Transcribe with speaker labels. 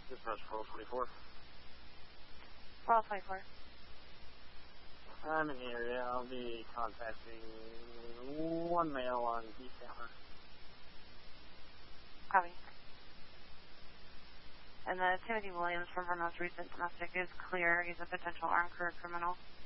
Speaker 1: Dispatch 1224.
Speaker 2: 1224.
Speaker 1: I'm in the area. I'll be contacting one male on East Hammer.
Speaker 2: Copy. And the Timothy Williams from our most recent domestic is clear. He's a potential armed career criminal.